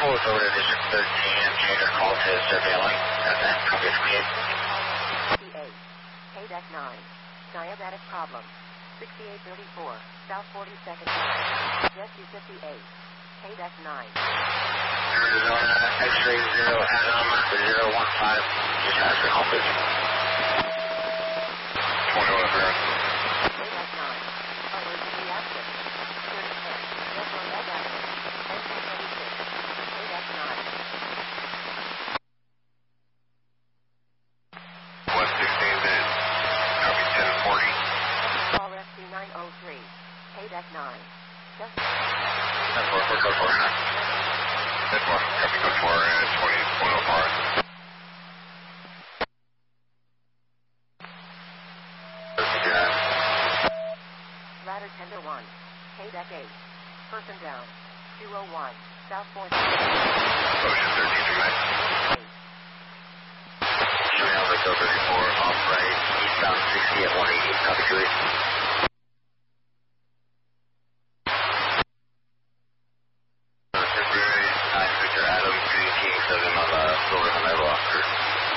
Forward over to District 13 and change our call to surveilling. Okay, copy from you. 58, KDEC 9, diabetic problem, 6834, South 42nd Ave, Jessie 58, KDEC 9. Arizona, X-ray 0, Adam 015, just ask for help, please. 21 Affairs. KDEC 9, emergency active, 3010, Metro Med active, NC26, KDEC 9. 116 minutes, copy 1040. Call SC 903, KDEC 9. Just 10-4, code 4. 10-4, copy code 4 and 2104. Ladder Tender 1, KDEC 8, person down, 201, South 4th. Ocean 13 to Max. Showing Alpha 34, off right, eastbound 60 at 180, copy 2.